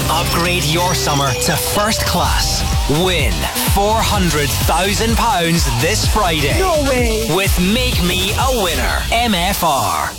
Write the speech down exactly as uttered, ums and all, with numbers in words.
Upgrade your summer to first class. Win four hundred thousand pounds this Friday. No way. With Make Me a Winner. M F R.